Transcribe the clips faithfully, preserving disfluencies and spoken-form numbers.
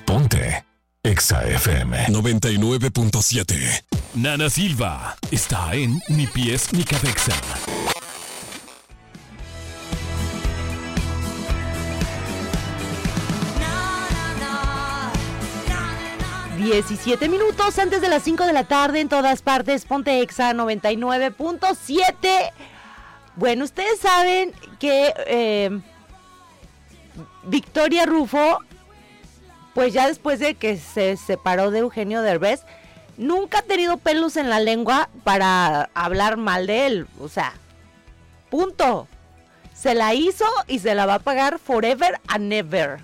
Ponte Exa F M noventa y nueve punto siete. Nana Silva está en Ni Pies Ni Cabeza. diecisiete minutos antes de las cinco de la tarde en todas partes. Ponte Exa noventa y nueve punto siete. Bueno, ustedes saben que eh, Victoria Rufo, pues ya después de que se separó de Eugenio Derbez, nunca ha tenido pelos en la lengua para hablar mal de él. O sea, punto. Se la hizo y se la va a pagar forever and ever.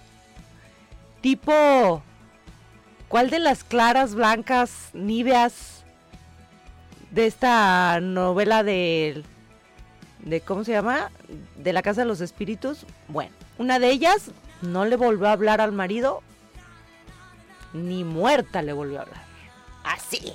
Tipo, ¿cuál de las claras, blancas, níveas de esta novela de, de ¿cómo se llama? De la Casa de los Espíritus? Bueno, una de ellas no le volvió a hablar al marido, ni muerta le volvió a hablar. Así.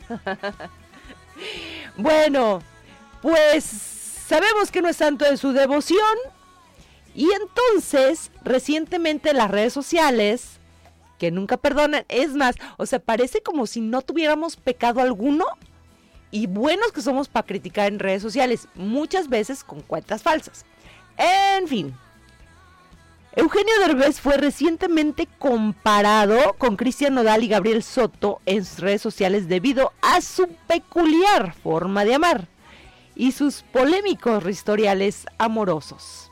Bueno, pues sabemos que no es santo de su devoción. Y entonces, recientemente las redes sociales, que nunca perdonan, es más, o sea, parece como si no tuviéramos pecado alguno, y buenos que somos para criticar en redes sociales, muchas veces con cuentas falsas. En fin, Eugenio Derbez fue recientemente comparado con Cristian Nodal y Gabriel Soto en sus redes sociales debido a su peculiar forma de amar y sus polémicos historiales amorosos.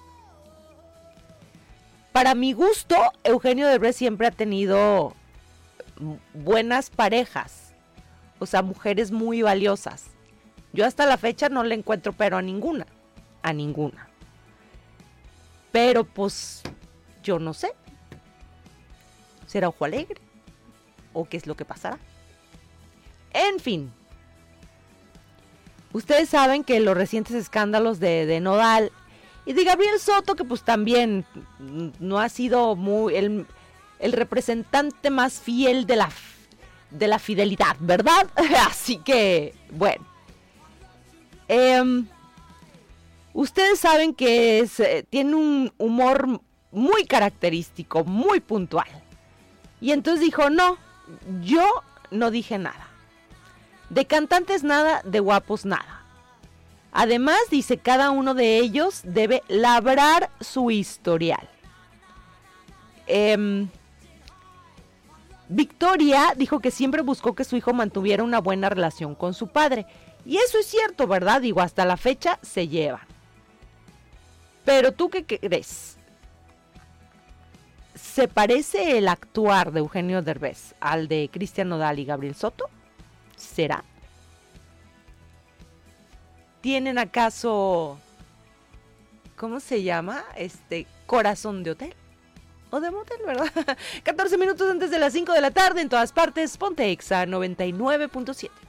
Para mi gusto, Eugenio Derbez siempre ha tenido buenas parejas, o sea, mujeres muy valiosas. Yo hasta la fecha no le encuentro pero a ninguna, a ninguna. Pero pues, yo no sé. ¿Será ojo alegre? ¿O qué es lo que pasará? En fin. Ustedes saben que los recientes escándalos de, de Nodal y de Gabriel Soto, que pues también no ha sido muy el, el representante más fiel de la, de la fidelidad, ¿verdad? Así que, bueno. Eh, ustedes saben que es, eh, tiene un humor muy característico, muy puntual. Y entonces dijo, no, yo no dije nada. De cantantes nada, de guapos nada. Además, dice, cada uno de ellos debe labrar su historial. Eh, Victoria dijo que siempre buscó que su hijo mantuviera una buena relación con su padre. Y eso es cierto, ¿verdad? Digo, hasta la fecha se llevan. Pero ¿tú qué crees? ¿Se parece el actuar de Eugenio Derbez al de Cristian Nodal y Gabriel Soto? ¿Será? ¿Tienen acaso, cómo se llama? Este, corazón de hotel o de motel, ¿verdad? catorce minutos antes de las cinco de la tarde en todas partes. Ponte Exa noventa y nueve punto siete.